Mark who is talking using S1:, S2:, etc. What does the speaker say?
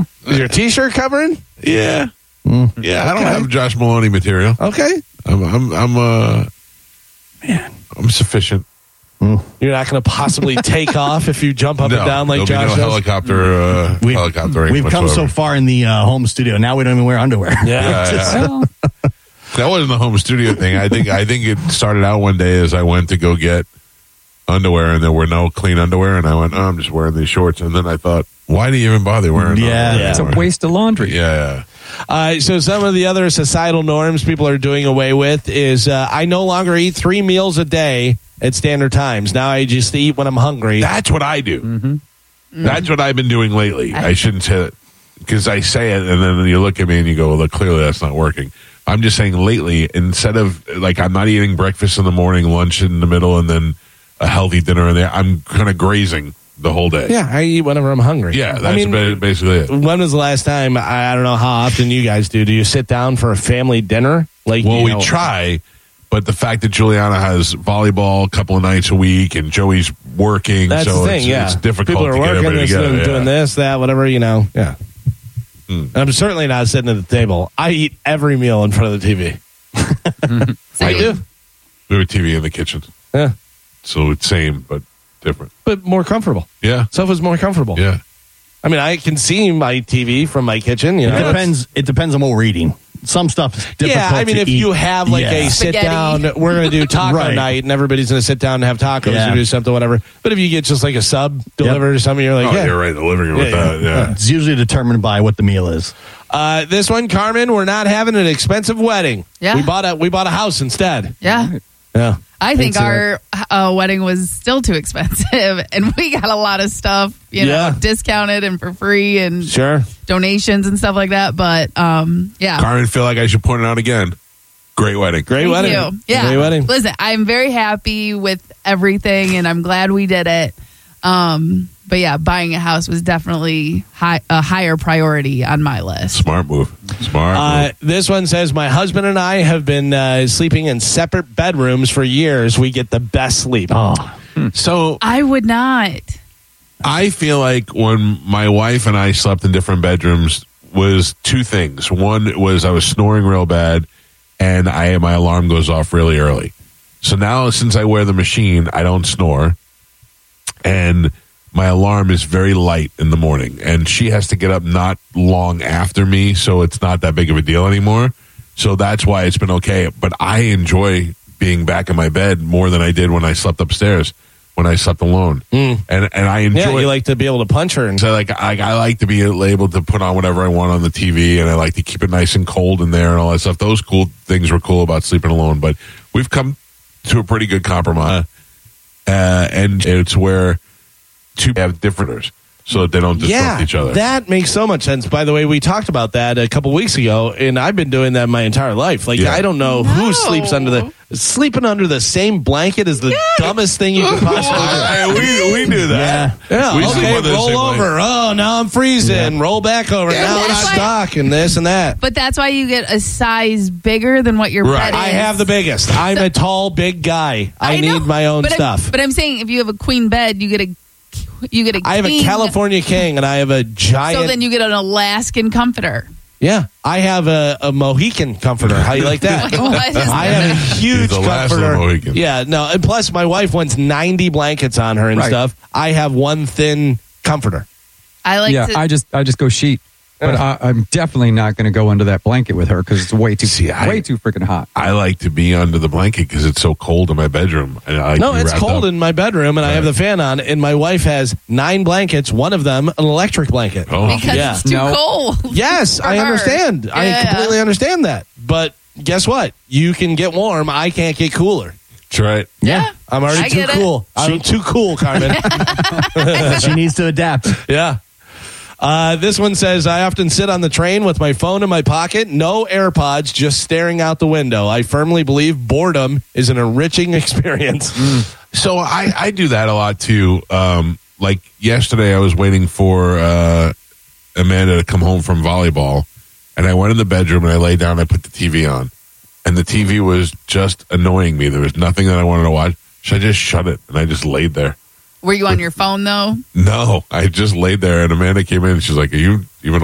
S1: know.
S2: Is your T-shirt covering?
S3: Yeah. Yeah, I don't have Josh Maloney material.
S2: Okay.
S3: I'm sufficient.
S2: You're not going to possibly take off if you jump up and down like
S3: there'll
S2: Josh
S3: be no
S2: does?
S3: helicoptering
S1: We've come so
S3: whatsoever.
S1: far in the home studio. Now we don't even wear underwear.
S3: Yeah. That wasn't the home studio thing. I think it started out one day as I went to go get underwear and there were no clean underwear, and I went, I'm just wearing these shorts, and then I thought, why do you even bother wearing underwear?
S4: It's a waste of laundry.
S3: Yeah.
S2: So some of the other societal norms people are doing away with is I no longer eat 3 meals a day at standard times. Now I just eat when I'm hungry.
S3: That's what I do. That's what I've been doing lately. I shouldn't say it because I say it and then you look at me and you go, well, clearly that's not working. I'm just saying lately, instead of like I'm not eating breakfast in the morning, lunch in the middle, and then a healthy dinner in there, I'm kind of grazing the whole day.
S2: Yeah, I eat whenever I'm hungry.
S3: Yeah, that's basically it.
S2: When was the last time, I don't know how often you guys do you sit down for a family dinner? Like,
S3: well, we try, but the fact that Juliana has volleyball a couple of nights a week and Joey's working,
S2: that's
S3: so
S2: the thing,
S3: it's difficult
S2: people are
S3: to get
S2: working,
S3: everybody together.
S2: doing this, that, whatever, yeah. I'm certainly not sitting at the table. I eat every meal in front of the TV. I do.
S3: We have a TV in the kitchen.
S2: Yeah.
S3: So it's same, but different.
S2: But more comfortable.
S3: Yeah.
S2: Sofa's more comfortable.
S3: Yeah.
S2: I mean, I can see my TV from my kitchen. You know,
S1: It depends on what we're eating. Some stuff is difficult.
S2: Yeah, I mean, if you have like a sit down, we're going to do taco night, and everybody's going to sit down and have tacos and do something, whatever. But if you get just like a sub delivered or something, you're like,
S3: you're right in the living room with that. Yeah.
S1: It's usually determined by what the meal is.
S2: This one, Carmen, we're not having an expensive wedding.
S5: Yeah.
S2: We bought a house instead.
S5: Yeah.
S2: Yeah.
S5: I think our wedding was still too expensive, and we got a lot of stuff, discounted and for free, and donations and stuff like that. But
S3: Carmen, feel like I should point it out again. Great wedding,
S5: Thank
S2: wedding.
S5: You. Yeah,
S2: great wedding.
S5: Listen, I'm very happy with everything, and I'm glad we did it. But yeah, buying a house was definitely a higher priority on my list.
S3: Smart move.
S2: This one says, my husband and I have been sleeping in separate bedrooms for years. We get the best sleep.
S3: So
S5: I would not.
S3: I feel like when my wife and I slept in different bedrooms was two things. One was I was snoring real bad, and my alarm goes off really early. So now since I wear the machine, I don't snore, and my alarm is very light in the morning, and she has to get up not long after me, so it's not that big of a deal anymore. So that's why it's been okay. But I enjoy being back in my bed more than I did when I slept upstairs, when I slept alone. And I enjoy.
S2: Yeah, you like to be able to punch her. And
S3: so I like to be able to put on whatever I want on the TV, and I like to keep it nice and cold in there and all that stuff. Those cool things were cool about sleeping alone. But we've come to a pretty good compromise, and it's where two have differenters so that they don't disrupt each other.
S2: That makes so much sense. By the way, we talked about that a couple weeks ago, and I've been doing that my entire life. Like, I don't know who sleeps sleeping under the same blanket is the dumbest thing you can possibly do.
S3: We do that.
S2: Yeah.
S3: We sleep under the
S2: roll
S3: same
S2: over.
S3: blanket.
S2: Oh, now I'm freezing. Roll back over. Now I'm stuck and this and that.
S5: But that's why you get a size bigger than what your bed is.
S2: I have the biggest. I'm a tall, big guy. I need my own stuff.
S5: But I'm saying if you have a queen bed, you get a
S2: I have a California king, and I have a giant.
S5: So then you get an Alaskan comforter.
S2: Yeah, I have a Mohican comforter. How you like that? I have a huge comforter.
S3: Mohican.
S2: Yeah, no, and plus my wife wants 90 blankets on her and stuff. I have one thin comforter.
S4: I just go sheet. But I'm definitely not going to go under that blanket with her because it's way too freaking hot.
S3: I like to be under the blanket because it's so cold in my bedroom. And
S2: it's cold in my bedroom, and I have the fan on, and my wife has 9 blankets, one of them an electric blanket.
S5: Because it's too cold.
S2: Yes, I understand. I completely understand that. But guess what? You can get warm. I can't get cooler.
S3: That's right.
S5: Yeah.
S2: I'm already too cool. I'm too cool, Carmen.
S1: She needs to adapt.
S2: Yeah. This one says, I often sit on the train with my phone in my pocket, no AirPods, just staring out the window. I firmly believe boredom is an enriching experience.
S3: So I do that a lot, too. Like yesterday, I was waiting for Amanda to come home from volleyball, and I went in the bedroom, and I lay down, and I put the TV on. And the TV was just annoying me. There was nothing that I wanted to watch. So I just shut it, and I just laid there.
S5: Were you on your phone, though?
S3: No, I just laid there, and Amanda came in, and she's like, are you even